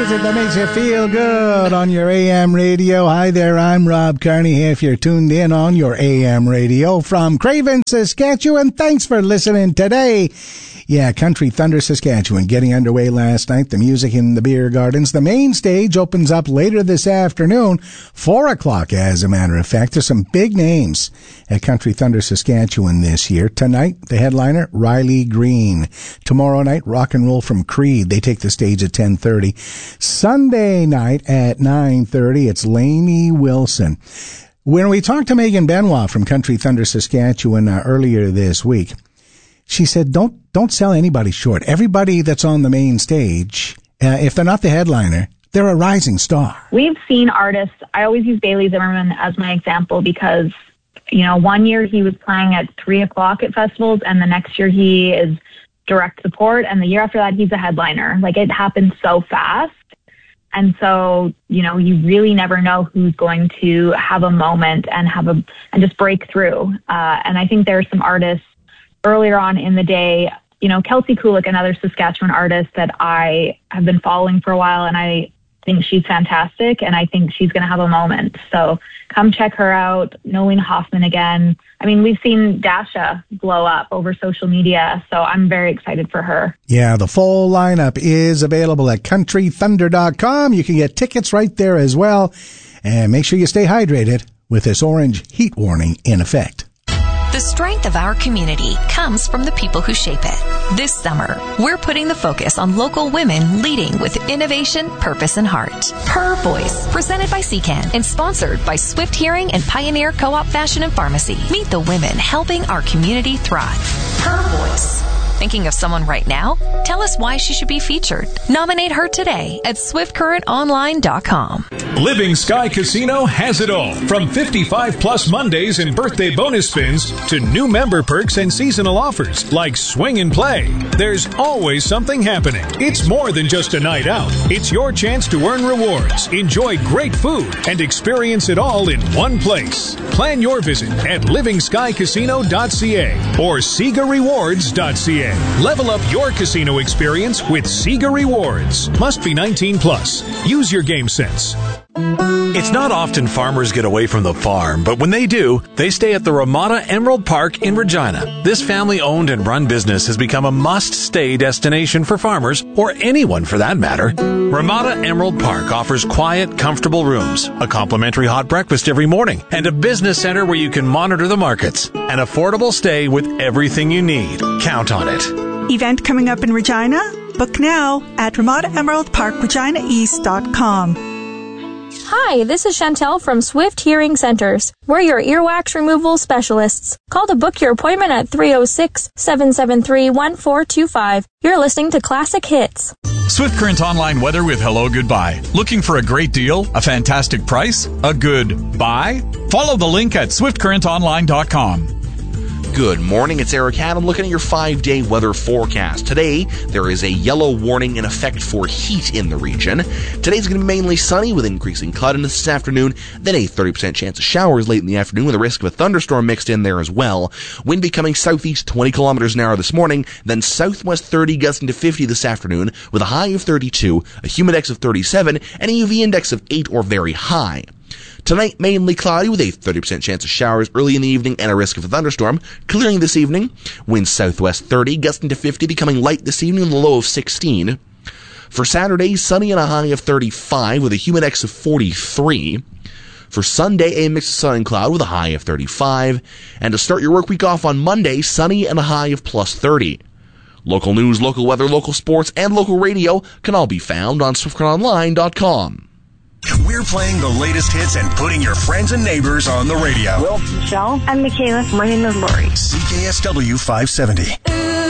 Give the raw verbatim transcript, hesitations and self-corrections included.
music that makes you feel good on your A M radio. Hi there, I'm Rob Carney. If you're tuned in on your A M radio from Craven, Saskatchewan, thanks for listening today. Yeah, Country Thunder Saskatchewan getting underway last night. The music in the beer gardens. The main stage opens up later this afternoon, four o'clock as a matter of fact. There's some big names at Country Thunder Saskatchewan this year. Tonight, the headliner, Riley Green. Tomorrow night, Rock and Roll from Creed. They take the stage at ten thirty. Sunday night at nine thirty, it's Lainey Wilson. When we talked to Megan Benoit from Country Thunder Saskatchewan uh, earlier this week, she said, don't don't sell anybody short. Everybody that's on the main stage, uh, if they're not the headliner, they're a rising star. We've seen artists. I always use Bailey Zimmerman as my example because, you know, one year he was playing at three o'clock at festivals, and the next year he is direct support, and the year after that he's a headliner. Like, it happens so fast. And so, you know, you really never know who's going to have a moment and have a and just break through. Uh, and I think there are some artists earlier on in the day, you know, Kelsey Kulik, another Saskatchewan artist that I have been following for a while, and I think she's fantastic, and I think she's going to have a moment. So come check her out. Nolene Hoffman again. I mean, we've seen Dasha blow up over social media, so I'm very excited for her. Yeah, the full lineup is available at country thunder dot com. You can get tickets right there as well. And make sure you stay hydrated with this orange heat warning in effect. The strength of our community comes from the people who shape it. This summer, we're putting the focus on local women leading with innovation, purpose, and heart. Her Voice, presented by C CAN and sponsored by Swift Hearing and Pioneer Co-op Fashion and Pharmacy. Meet the women helping our community thrive. Her Voice. Thinking of someone right now? Tell us why she should be featured. Nominate her today at swift current online dot com. Living Sky Casino has it all. From fifty-five plus Mondays and birthday bonus spins to new member perks and seasonal offers like swing and play. There's always something happening. It's more than just a night out. It's your chance to earn rewards, enjoy great food, and experience it all in one place. Plan your visit at living sky casino dot c a or sega rewards dot c a. Level up your casino experience with Sega Rewards. Must be nineteen plus. Use your game sense. It's not often farmers get away from the farm, but when they do, they stay at the Ramada Emerald Park in Regina. This family-owned and run business has become a must-stay destination for farmers, or anyone for that matter. Ramada Emerald Park offers quiet, comfortable rooms, a complimentary hot breakfast every morning, and a business center where you can monitor the markets. An affordable stay with everything you need. Count on it. Event coming up in Regina? Book now at ramada emerald park regina east dot com. Hi, this is Chantel from Swift Hearing Centers. We're your earwax removal specialists. Call to book your appointment at three oh six, seven seven three, one four two five. You're listening to Classic Hits. Swift Current Online weather with Hello Goodbye. Looking for a great deal? A fantastic price? A good buy? Follow the link at swift current online dot com. Good morning, it's Eric Adam looking at your five-day weather forecast. Today, there is a yellow warning in effect for heat in the region. Today's going to be mainly sunny with increasing cloudiness this afternoon, then a thirty percent chance of showers late in the afternoon with a risk of a thunderstorm mixed in there as well. Wind becoming southeast twenty kilometers an hour this morning, then southwest thirty gusting to fifty this afternoon with a high of thirty-two, a humidex of thirty-seven, and a U V index of eight or very high. Tonight, mainly cloudy with a thirty percent chance of showers early in the evening and a risk of a thunderstorm. Clearing this evening, winds southwest thirty, gusting to fifty, becoming light this evening with a low of sixteen. For Saturday, sunny and a high of thirty-five with a humidex of forty-three. For Sunday, a mix of sun and cloud with a high of thirty-five. And to start your work week off on Monday, sunny and a high of plus thirty. Local news, local weather, local sports, and local radio can all be found on swift current online dot com. We're playing the latest hits and putting your friends and neighbors on the radio. Will, Michelle, and Michaela. My name is Lori. C K S W five seventy.